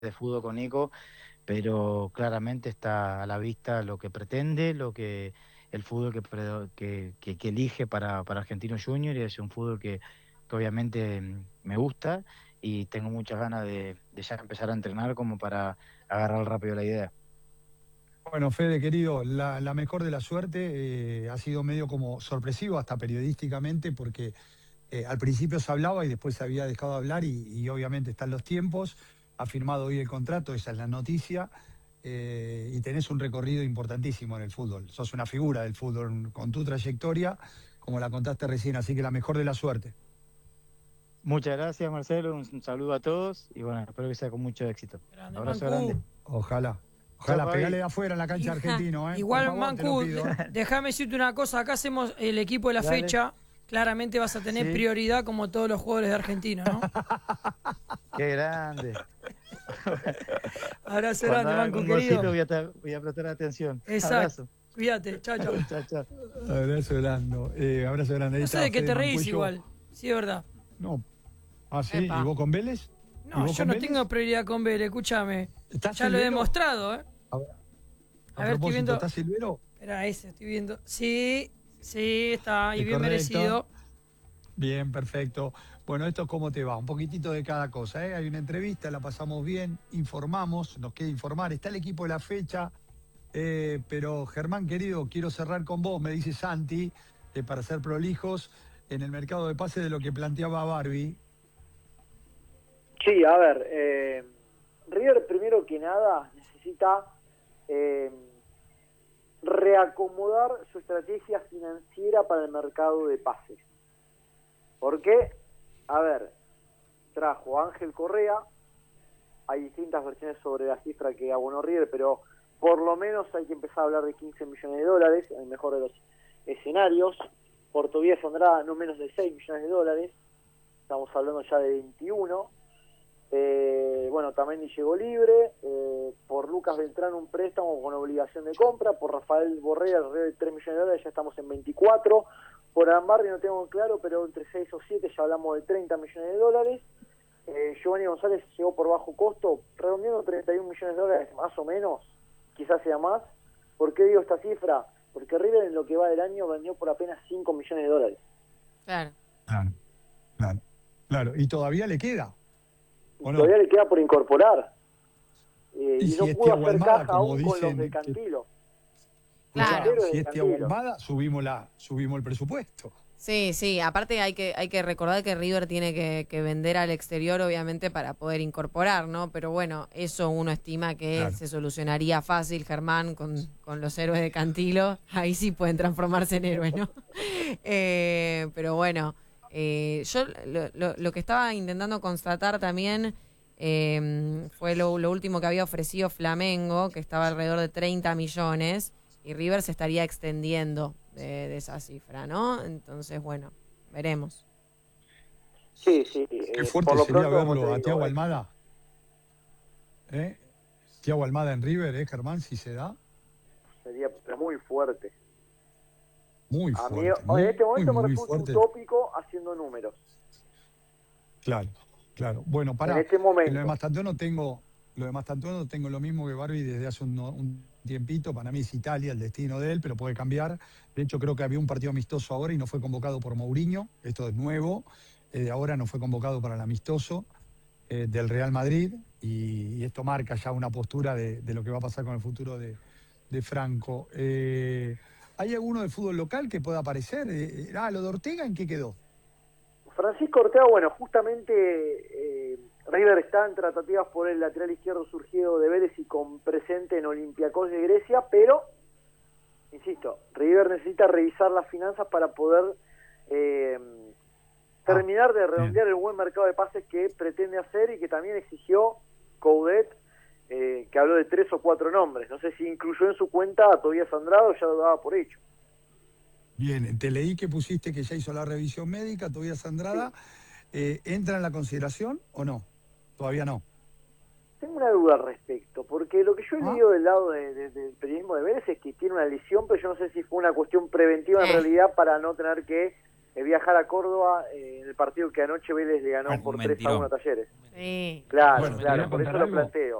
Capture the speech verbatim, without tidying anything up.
de fútbol con Nico, pero claramente está a la vista lo que pretende, lo que el fútbol que, pre- que, que- que elige para, para Argentino Junior, y es un fútbol que, que obviamente mm, me gusta y tengo muchas ganas de, de ya empezar a entrenar como para agarrar rápido la idea. Bueno, Fede, querido, la, la mejor de la suerte. Eh, ha sido medio como sorpresivo, hasta periodísticamente, porque eh, al principio se hablaba y después se había dejado de hablar y, y obviamente están los tiempos. Ha firmado hoy el contrato, esa es la noticia, eh, y tenés un recorrido importantísimo en el fútbol. Sos una figura del fútbol con tu trayectoria, como la contaste recién, así que la mejor de la suerte. Muchas gracias, Marcelo, un, un saludo a todos y bueno, espero que sea con mucho éxito. Grande, Abrazo Mancu. grande. Ojalá. Chao, Ojalá, pegale Fabi. de afuera en la cancha Hija, argentino, ¿eh? Por igual, favor, te lo Mancu, pido, de- ¿eh? déjame decirte una cosa. Acá hacemos el equipo de la Dale. fecha. Claramente vas a tener Sí, prioridad como todos los jugadores de Argentina, ¿no? qué grande. Abrazo Cuando grande, hagan Mancu, un golcito querido. voy a, estar- voy a prestar atención. Exacto. Abrazo. Cuídate. Chao, chao. Chao, chao. Abrazo grande. Eh, abrazo grande. Ahí No sé está de qué Fede te reís Mancuello. igual. Sí, es verdad. No. Ah, sí. ¿Y Epa. vos con Vélez? ¿Y No, vos yo con no tengo Vélez? prioridad con Vélez, escúchame. ¿Estás Ya lo he Silvero? demostrado, ¿eh? A, A a ver, estoy propósito, viendo. ¿estás Silvero? Espera, ese, estoy viendo. Sí, sí, está. Y Es bien correcto. merecido. Bien, perfecto. Bueno, esto cómo te va, un poquitito de cada cosa, ¿eh? Hay una entrevista, la pasamos bien, informamos, nos queda informar, está el equipo de la fecha, eh, pero Germán, querido, quiero cerrar con vos, me dice Santi, eh, para ser prolijos, en el mercado de pases de lo que planteaba Barbie. Sí, a ver, eh, River primero que nada necesita eh, reacomodar su estrategia financiera para el mercado de pases. ¿Por qué? A ver, trajo a Ángel Correa, hay distintas versiones sobre la cifra que abonó River, pero por lo menos hay que empezar a hablar de quince millones de dólares, en el mejor de los escenarios. Portugués Andrada no menos de seis millones de dólares, estamos hablando ya de veintiuno. Eh, bueno, también llegó libre, eh, por Lucas Beltrán un préstamo con obligación de compra, por Rafael Borré alrededor de tres millones de dólares, ya estamos en veinticuatro, por Arambarri no tengo claro, pero entre seis o siete ya hablamos de treinta millones de dólares. eh, Giovanni González llegó por bajo costo, redondeando treinta y un millones de dólares más o menos, quizás sea más. ¿Por qué digo esta cifra? Porque River en lo que va del año vendió por apenas cinco millones de dólares. Claro. Claro, claro, claro. ¿Y todavía le queda? Y ¿O no? todavía le queda por incorporar. Eh, Y y si no es pudo Thiago hacer Almada, caja como aún con los de dicen, que, Cantilo. Claro. Los héroes si de es Thiago Cantilo. Almada, subimos, la, subimos el presupuesto. Sí, sí, aparte hay que, hay que recordar que River tiene que, que vender al exterior, obviamente, para poder incorporar, ¿no? Pero bueno, eso uno estima que Claro. se solucionaría fácil, Germán, con, con los héroes de Cantilo. Ahí sí pueden transformarse en héroes, ¿no? Eh, pero bueno, eh, yo lo, lo- lo que estaba intentando constatar también eh, fue lo, lo último que había ofrecido Flamengo, que estaba alrededor de treinta millones, y River se estaría extendiendo de, de esa cifra, ¿no? Entonces, bueno, veremos. Sí, sí. Qué eh, fuerte por lo sería pronto, como te verlo a digo, Thiago eh, Almada. ¿Eh? Thiago Almada en River, ¿eh, Germán? Si se da. sería muy fuerte. Muy A mí, fuerte, en este muy, muy, momento me muy resulta fuerte. utópico haciendo números. Claro, claro. Bueno, En para este en lo de momento. Mastantuono tengo, lo de Mastantuono tengo lo mismo que Barbie desde hace un, un tiempito. Para mí es Italia el destino de él, pero puede cambiar. De hecho, creo que había un partido amistoso ahora y no fue convocado por Mourinho. Esto es nuevo. Eh, de ahora no fue convocado para el amistoso eh, del Real Madrid. Y, y esto marca ya una postura de, de lo que va a pasar con el futuro de, de Franco. Eh, ¿Hay alguno del fútbol local que pueda aparecer? Eh, eh, ah, lo de Ortega, ¿en qué quedó? Francisco Ortega, bueno, justamente eh, River está en tratativas por el lateral izquierdo surgido de Vélez y con presente en Olympiacos de Grecia, pero, insisto, River necesita revisar las finanzas para poder eh, terminar de redondear el buen mercado de pases que pretende hacer y que también exigió Coudet, eh, que habló de tres o cuatro nombres. No sé si incluyó en su cuenta a Tobías Andrade o ya lo daba por hecho. Bien, te leí que pusiste que ya hizo la revisión médica, Tobias Sí. Andrada. Eh, ¿entra en la consideración o no? Todavía no. Tengo una duda al respecto, porque lo que yo he ¿Ah? leído del lado de, de, del periodismo de Vélez es que tiene una lesión, pero yo no sé si fue una cuestión preventiva en Eh. realidad para no tener que es viajar a Córdoba eh, en el partido que anoche Vélez le ganó Bueno, por un tres a uno mentirón. a Talleres. Sí. Claro, Bueno, te voy claro, a por eso contar lo algo. planteo.